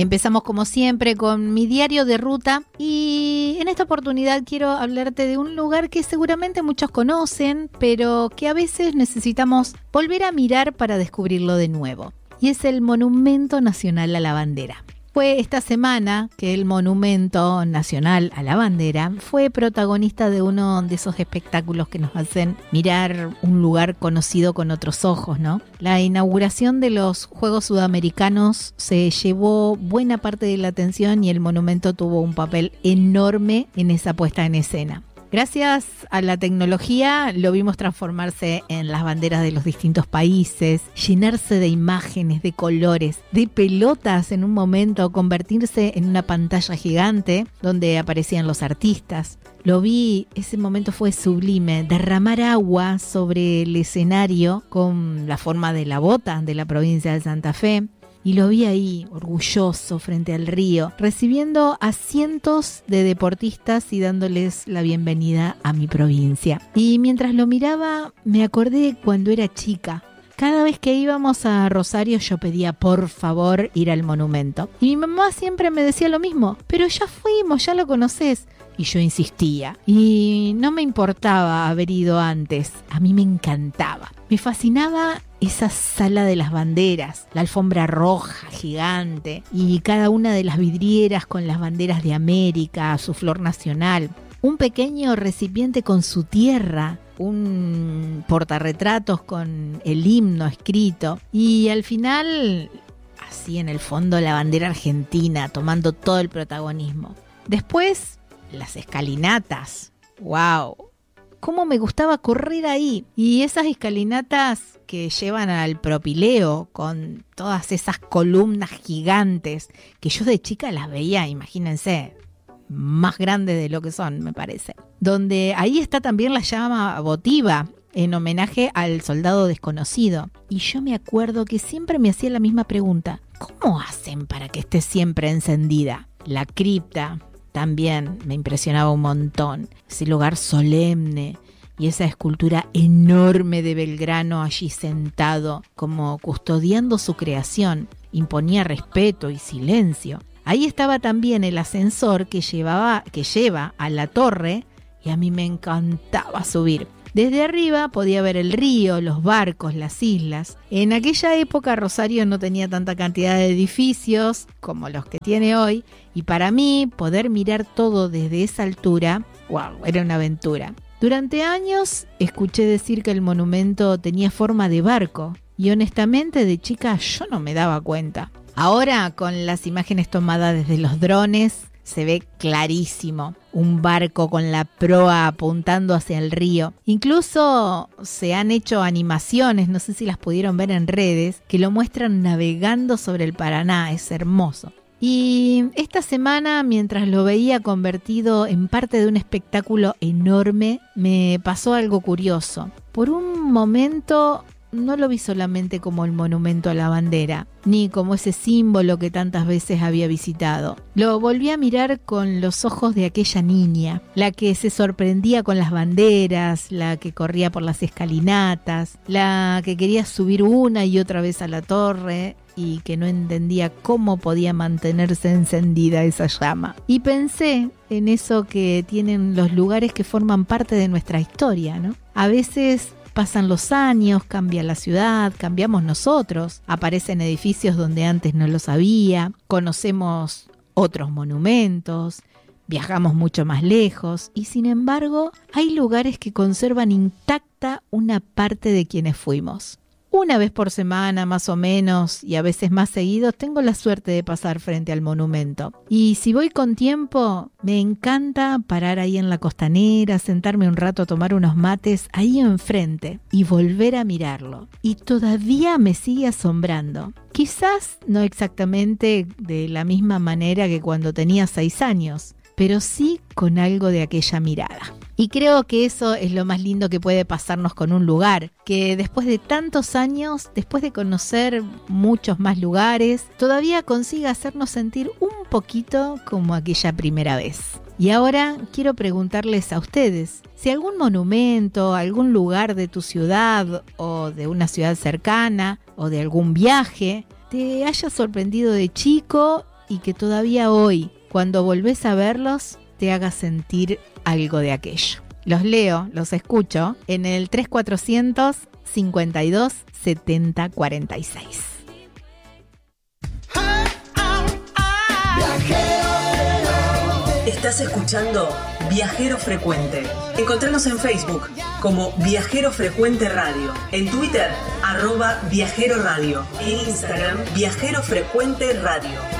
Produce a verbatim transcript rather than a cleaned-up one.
Empezamos como siempre con mi diario de ruta y en esta oportunidad quiero hablarte de un lugar que seguramente muchos conocen, pero que a veces necesitamos volver a mirar para descubrirlo de nuevo. Y es el Monumento Nacional a la Bandera. Fue esta semana que el Monumento Nacional a la Bandera fue protagonista de uno de esos espectáculos que nos hacen mirar un lugar conocido con otros ojos, ¿no? La inauguración de los Juegos Sudamericanos se llevó buena parte de la atención y el monumento tuvo un papel enorme en esa puesta en escena. Gracias a la tecnología lo vimos transformarse en las banderas de los distintos países, llenarse de imágenes, de colores, de pelotas en un momento, convertirse en una pantalla gigante donde aparecían los artistas. Lo vi, ese momento fue sublime, derramar agua sobre el escenario con la forma de la bota de la provincia de Santa Fe. Y lo vi ahí, orgulloso, frente al río, recibiendo a cientos de deportistas y dándoles la bienvenida a mi provincia. Y mientras lo miraba, me acordé cuando era chica. Cada vez que íbamos a Rosario yo pedía por favor ir al monumento. Y mi mamá siempre me decía lo mismo, pero ya fuimos, ya lo conocés. Y yo insistía. Y no me importaba haber ido antes. A mí me encantaba. Me fascinaba esa sala de las banderas, la alfombra roja gigante y cada una de las vidrieras con las banderas de América, su flor nacional. Un pequeño recipiente con su tierra, un portarretratos con el himno escrito y al final, así en el fondo, la bandera argentina tomando todo el protagonismo. Después, las escalinatas. ¡Wow! Cómo me gustaba correr ahí. Y esas escalinatas que llevan al propileo con todas esas columnas gigantes que yo de chica las veía, imagínense, más grandes de lo que son, me parece. Donde ahí está también la llama votiva en homenaje al soldado desconocido. Y yo me acuerdo que siempre me hacía la misma pregunta. ¿Cómo hacen para que esté siempre encendida? La cripta también me impresionaba un montón. Ese lugar solemne y esa escultura enorme de Belgrano allí sentado, como custodiando su creación, imponía respeto y silencio. Ahí estaba también el ascensor que llevaba, que lleva a la torre y a mí me encantaba subir. Desde arriba podía ver el río, los barcos, las islas. En aquella época Rosario no tenía tanta cantidad de edificios como los que tiene hoy y para mí poder mirar todo desde esa altura, wow, era una aventura. Durante años escuché decir que el monumento tenía forma de barco y honestamente de chica yo no me daba cuenta. Ahora con las imágenes tomadas desde los drones se ve clarísimo, un barco con la proa apuntando hacia el río. Incluso se han hecho animaciones, no sé si las pudieron ver en redes, que lo muestran navegando sobre el Paraná, es hermoso. Y esta semana, mientras lo veía convertido en parte de un espectáculo enorme, me pasó algo curioso. Por un momento no lo vi solamente como el monumento a la bandera, ni como ese símbolo que tantas veces había visitado. Lo volví a mirar con los ojos de aquella niña, la que se sorprendía con las banderas, la que corría por las escalinatas, la que quería subir una y otra vez a la torre y que no entendía cómo podía mantenerse encendida esa llama. Y pensé en eso que tienen los lugares que forman parte de nuestra historia, ¿no? A veces pasan los años, cambia la ciudad, cambiamos nosotros, aparecen edificios donde antes no los había, conocemos otros monumentos, viajamos mucho más lejos y sin embargo hay lugares que conservan intacta una parte de quienes fuimos. Una vez por semana más o menos y a veces más seguido tengo la suerte de pasar frente al monumento. Y si voy con tiempo, me encanta parar ahí en la costanera, sentarme un rato a tomar unos mates ahí enfrente y volver a mirarlo. Y todavía me sigue asombrando. Quizás no exactamente de la misma manera que cuando tenía seis años, pero sí con algo de aquella mirada. Y creo que eso es lo más lindo que puede pasarnos con un lugar, que después de tantos años, después de conocer muchos más lugares, todavía consiga hacernos sentir un poquito como aquella primera vez. Y ahora quiero preguntarles a ustedes, si algún monumento, algún lugar de tu ciudad o de una ciudad cercana o de algún viaje te haya sorprendido de chico y que todavía hoy, cuando volvés a verlos, te haga sentir algo de aquello. Los leo, los escucho en el tres cuatrocientos cincuenta y dos setenta cuarenta y seis. Estás escuchando Viajero Frecuente. Encontranos en Facebook como Viajero Frecuente Radio, en Twitter, arroba Viajero Radio, en Instagram, Viajero Frecuente Radio.